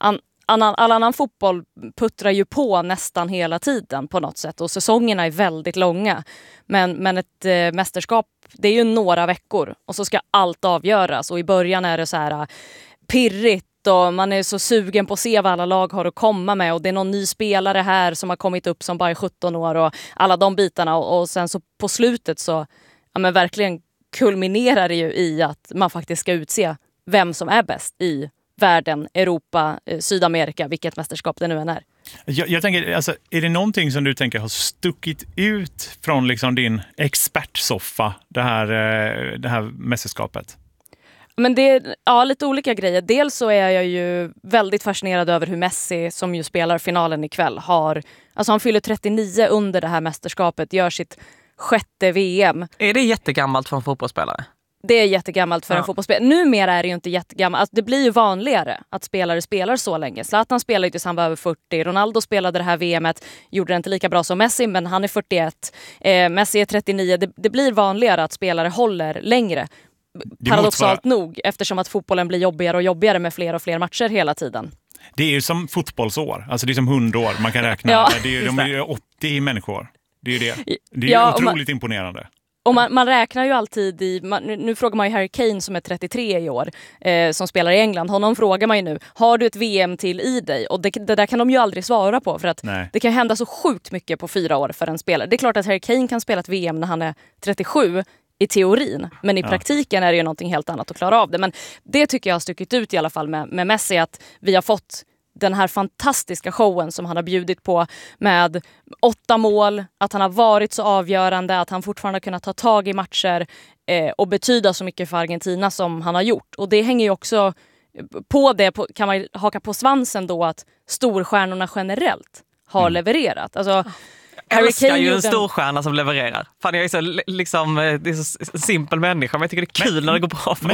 all annan fotboll puttrar ju på nästan hela tiden på något sätt och säsongerna är väldigt långa. Men ett mästerskap, det är ju några veckor och så ska allt avgöras och i början är det så här pirrigt och man är så sugen på att se vad alla lag har att komma med och det är någon ny spelare här som har kommit upp som bara är 17 år och alla de bitarna och sen så på slutet så men verkligen kulminerar det ju i att man faktiskt ska utse vem som är bäst i världen, Europa, Sydamerika, vilket mästerskap det nu än är. Jag tänker, alltså, är det någonting som du tänker har stuckit ut från liksom din expertsoffa det här mästerskapet? Men det är lite olika grejer. Dels så är jag ju väldigt fascinerad över hur Messi, som ju spelar finalen ikväll, han fyller 39 under det här mästerskapet, gör sitt 6:e VM. Är det jättegammalt för en fotbollsspelare? Det är jättegammalt för en fotbollsspelare. Numera är det ju inte jättegammalt. Alltså, det blir ju vanligare att spelare spelar så länge. Zlatan spelar ju tills han var över 40. Ronaldo spelade det här VMet. Gjorde det inte lika bra som Messi, men han är 41. Messi är 39. Det blir vanligare att spelare håller längre. Paradoxalt nog, eftersom att fotbollen blir jobbigare och jobbigare med fler och fler matcher hela tiden. Det är ju som fotbollsår. Alltså det är som 100 år. Man kan räkna. De är ju 80 människor. Det är ju det. Det är otroligt imponerande. Och man räknar ju alltid nu frågar man ju Harry Kane som är 33 i år som spelar i England. Honom frågar man ju nu, har du ett VM till i dig? Och det där kan de ju aldrig svara på för att det kan hända så sjukt mycket på 4 år för en spelare. Det är klart att Harry Kane kan spela ett VM när han är 37 i teorin, men i praktiken är det ju någonting helt annat att klara av det. Men det tycker jag har stuckit ut i alla fall med Messi, att vi har fått den här fantastiska showen som han har bjudit på med 8 mål, att han har varit så avgörande, att han fortfarande har kunnat ta tag i matcher och betyda så mycket för Argentina som han har gjort. Och det hänger ju också på det, kan man haka på svansen då, att storstjärnorna generellt har levererat. Alltså, Jag älskar ju en storstjärna som levererar. Fan, jag är så liksom, det är så simpel människa, men jag tycker det är kul när det går bra för Men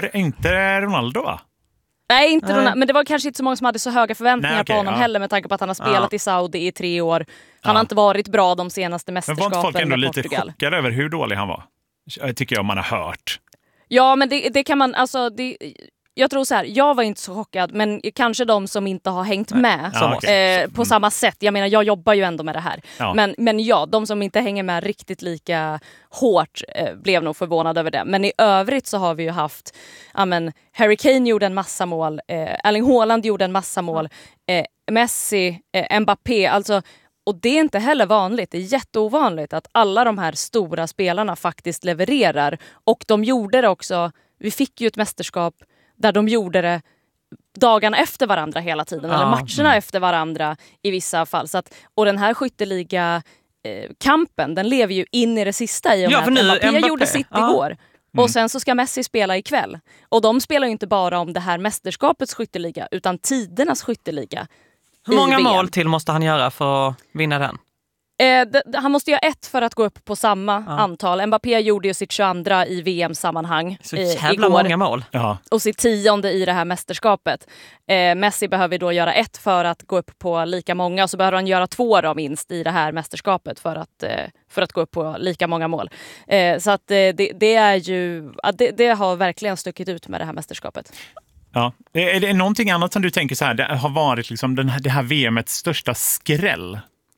inte Ronaldo, va? Nej, inte Ronaldo, men det var kanske inte så många som hade så höga förväntningar på honom heller, med tanke på att han har spelat i Saudi i 3 år. Han har inte varit bra de senaste mästerskapen. Men var inte folk ändå med lite Portugal chockade över hur dålig han var? Tycker jag man har hört. Ja, men det kan man, alltså jag tror så här, jag var inte så chockad, men kanske de som inte har hängt med på samma sätt. Jag menar, jag jobbar ju ändå med det här. Ja. Men de som inte hänger med riktigt lika hårt blev nog förvånade över det. Men i övrigt så har vi ju haft, Harry Kane gjorde en massa mål, Erling Haaland gjorde en massa mål, Messi, Mbappé, alltså. Och det är inte heller vanligt, det är jätteovanligt att alla de här stora spelarna faktiskt levererar. Och de gjorde det också, vi fick ju ett mästerskap där de gjorde det dagarna efter varandra hela tiden. Eller matcherna efter varandra i vissa fall. Så att, och den här skytteliga kampen, den lever ju in i det sista i och med att Mbappé gjorde sitt igår. Och sen så ska Messi spela ikväll. Och de spelar ju inte bara om det här mästerskapets skytteliga, utan tidernas skytteliga. Hur många mål till måste han göra för att vinna den? Han måste göra 1 för att gå upp på samma antal. Mbappé gjorde ju sitt 22 i VM-sammanhang så jävla igår. Många mål. Och sitt 10:e i det här mästerskapet. Messi behöver då göra 1 för att gå upp på lika många. Och så behöver han göra 2 då minst i det här mästerskapet för att gå upp på lika många mål. Så att det är ju, det har verkligen stuckit ut med det här mästerskapet. Ja. Är det någonting annat som du tänker så här, det har varit liksom det här VMets största skräll?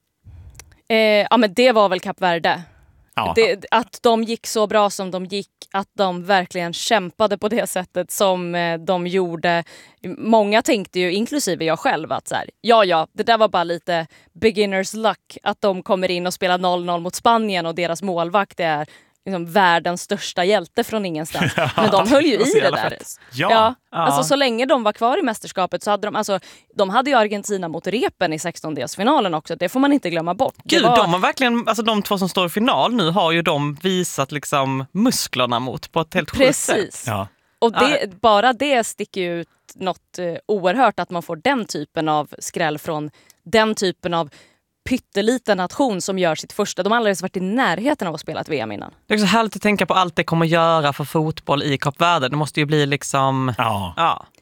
Men det var väl Kap Verde. Ja. Att de gick så bra som de gick, att de verkligen kämpade på det sättet som de gjorde. Många tänkte ju, inklusive jag själv, att så här, det där var bara lite beginners luck, att de kommer in och spelar 0-0 mot Spanien och deras målvakt är liksom världens största hjälte från ingenstans. Men de höll ju i det där. Alltså så länge de var kvar i mästerskapet så hade de hade ju Argentina mot repen i 16-delsfinalen också. Det får man inte glömma bort. Gud, de har verkligen, alltså de 2 som står i final nu har ju de visat liksom musklerna mot på ett helt sjukt sätt. Precis. Ja. Och bara det sticker ut något oerhört, att man får den typen av skräll från den typen av pytteliten nation som gör sitt första. De har aldrig varit i närheten av att spela ett VM innan. Det är också härligt att tänka på allt det kommer göra för fotboll i Kap Verde. Det måste ju bli liksom...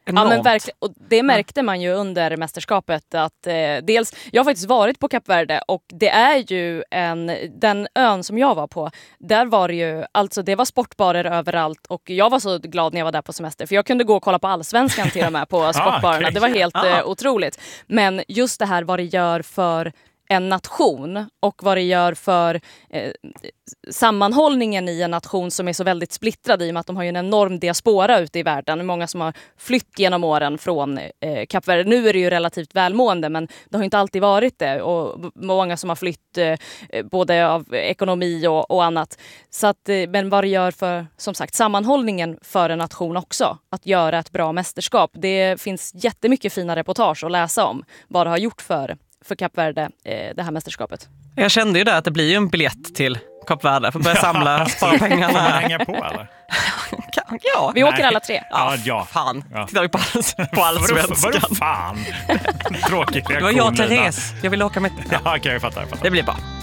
enormt. Ja, men verkligen. Och det märkte man ju under mästerskapet att dels, jag har faktiskt varit på Kap Verde och det är ju den ön som jag var på, där var det ju, alltså det var sportbarer överallt och jag var så glad när jag var där på semester för jag kunde gå och kolla på Allsvenskan till och med på sportbarerna. Okay. Det var helt otroligt. Men just det här vad det gör för en nation och vad det gör för sammanhållningen i en nation som är så väldigt splittrad i och med att de har ju en enorm diaspora ute i världen. Många som har flytt genom åren från Kap Verde. Nu är det ju relativt välmående men det har inte alltid varit det och många som har flytt både av ekonomi och annat. Så att, men vad det gör för, som sagt, sammanhållningen för en nation också. Att göra ett bra mästerskap. Det finns jättemycket fina reportage att läsa om vad det har gjort för Kap Verde, det här mästerskapet. Jag kände ju där att det blir ju en biljett till Kap Verde för att börja samla sparpengarna. Får man hänga på eller? Ja. Vi åker alla 3. Ja. Fan. Tittar vi på Allsvenskan. Vadå fan? Tråkig reaktion. Det var jag och Therese. Jag vill åka med. Ja, okej, jag fattar. Det blir bra.